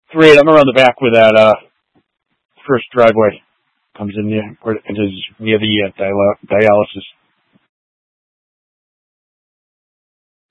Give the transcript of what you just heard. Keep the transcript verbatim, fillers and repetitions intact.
three eight. I'm around the back where that uh, first driveway comes in near, where it is near the uh, dial- dialysis.